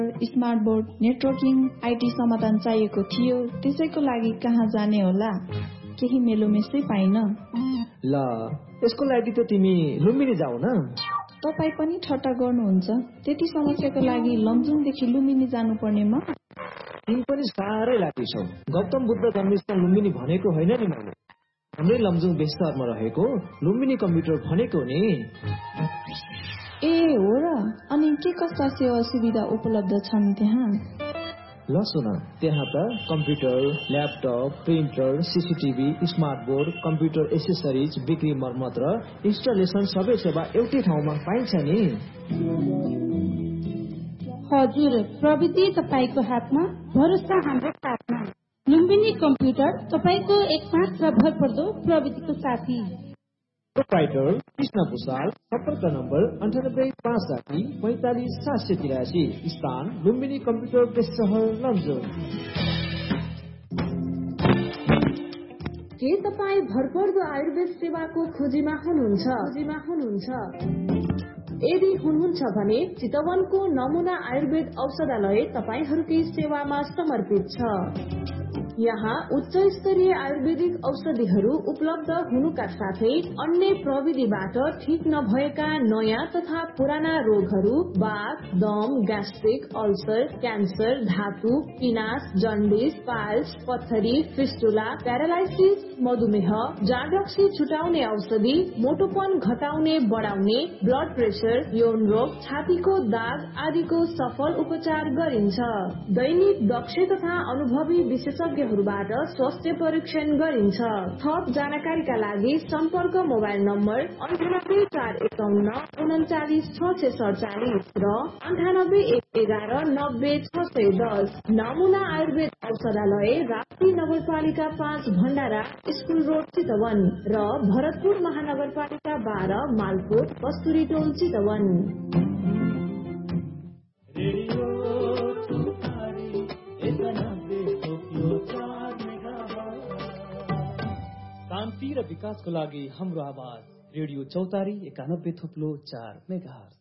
Smart board, networking, IT समाधान चाहिएको थियो। त्यसैको लागि कहाँ जाने होला? केही मेलोमेसै पाइन। ल यसको लागि त तिमी लुम्बिनी जाऊ न। तपाईँ पनि ठट्टा गर्नुहुन्छ? त्यति समस्याको लागि लमजुङदेखि लुम्बिनी जानुपर्ने म? तिमी पनि साह्रै लागी छौ। गौतम बुद्ध जन्मस्थान लुम्बिनी भनेको होइन नि मैले। हाम्रै लमजुङ बेसरमा रहेको लुम्बिनी कम्प्युटर भनेको नि। ए हो र? अनि के कस्ता सेवा सुविधा उपलब्ध छन् त्यहाँ? ल सुन, त्यहाँ त computer, laptop, printer, CCTV, smart board, computer accessories, बिक्री मर्मत र इन्स्टलेसन सबै सेवा एउटै ठाउँमा पाइन्छ नि। हजुर, प्रविधि तपाईको हातमा, भरोसा हाम्रो साथमा। लुम्बिनी कम्प्युटर तपाईको एकमात्र भरपर्दो प्रविधिको साथी। प्रोप्राइटर कृष्ण भूषाल, सम्पर्क नम्बर 9856454783, स्थान लुम्बिनी कम्प्युटर प्रेस सहर लमजुङ। के तपाईँ भरपर्दो आयुर्वेद सेवाको खोजीमा हुनुहुन्छ? यदि हुनुहुन्छ भने चितवनको नमुना आयुर्वेद औषधालय तपाईहरूकै सेवामा समर्पित छ। यहाँ उच्च स्तरीय आयुर्वेदिक औषधिहरू उपलब्ध हुनुका साथै अन्य प्रविधिबाट ठीक नभएका नयाँ तथा पुराना रोगहरू, वात, दम, ग्यास्ट्रिक, अल्सर, क्यान्सर, धातु, पिनास, जन्डिस, पाइल्स, पत्थरी, फिस्टुला, प्यारालाइसिस, मधुमेह, जाँड रक्सी छुटाउने औषधि, मोटोपन घटाउने बढाउने, ब्लड प्रेसर, यौन रोग, छातीको दाग आदिको सफल उपचार गरिन्छ। दैनिक दक्ष तथा अनुभवी विशेषज्ञहरूबाट स्वास्थ्य परीक्षण गरिन्छ। थप जानकारीका लागि सम्पर्क मोबाइल नम्बर 9841599647 र 9811900610। नमुना आयुर्वेद औषधालय, राप्ती नगरपालिका 5 भण्डारा स्कुल रोड चितवन र भरतपुर महानगरपालिका 12 मालकोट कस्तुरी टोल चितवन। शान्ति र विकासको लागि हाम्रो आवाज रेडियो चौतारी 91.4 मेगाहर्ज।